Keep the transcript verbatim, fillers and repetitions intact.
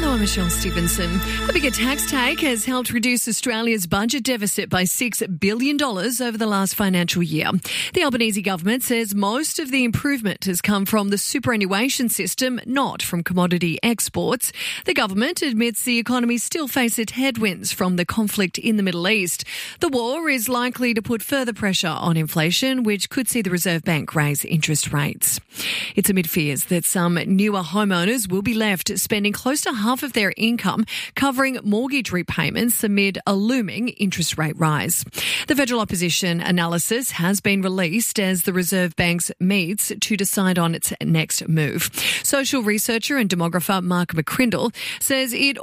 Hello, I'm Michelle Stevenson. A bigger tax take has helped reduce Australia's budget deficit by six billion dollars over the last financial year. The Albanese government says most of the improvement has come from the superannuation system, not from commodity exports. The government admits the economy still faces headwinds from the conflict in the Middle East. The war is likely to put further pressure on inflation, which could see the Reserve Bank raise interest rates. It's amid fears that some newer homeowners will be left spending close to half of their income covering mortgage repayments amid a looming interest rate rise. The federal opposition analysis has been released as the Reserve Bank meets to decide on its next move. Social researcher and demographer Mark McCrindle says it